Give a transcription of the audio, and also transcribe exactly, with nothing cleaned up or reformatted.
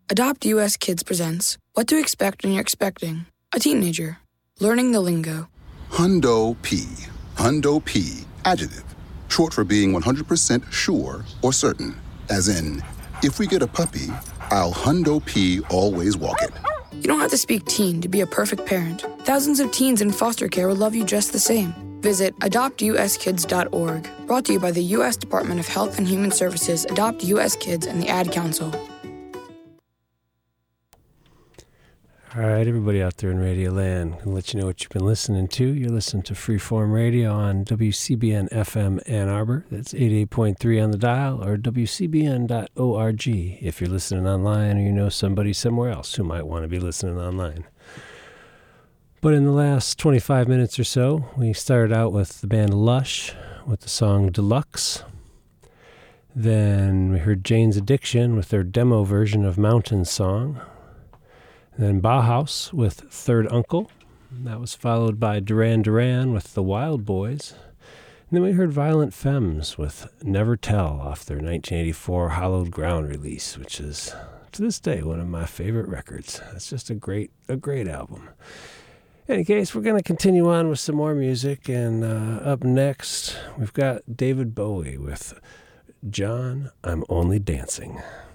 Adopt U S Kids presents What to Expect When You're Expecting a Teenager. Learning the lingo. Hundo P. Hundo P. Adjective. Short for being one hundred percent sure or certain. As in, if we get a puppy, I'll Hundo P always walk it. You don't have to speak teen to be a perfect parent. Thousands of teens in foster care will love you just the same. Visit adopt u s kids dot org. Brought to you by the U S Department of Health and Human Services, Adopt U S Kids, and the Ad Council. All right, everybody out there in Radio Land, I'll let you know what you've been listening to. You're listening to Freeform Radio on W C B N F M Ann Arbor. That's eighty-eight point three on the dial, or w c b n dot org if you're listening online or you know somebody somewhere else who might want to be listening online. But in the last twenty-five minutes or so, we started out with the band Lush with the song Deluxe. Then we heard Jane's Addiction with their demo version of Mountain Song. Then Bauhaus with Third Uncle. That was followed by Duran Duran with The Wild Boys. And then we heard Violent Femmes with Never Tell off their nineteen eighty-four Hallowed Ground release, which is, to this day, one of my favorite records. It's just a great, a great album. In any case, we're going to continue on with some more music. And uh, up next, we've got David Bowie with John, I'm Only Dancing.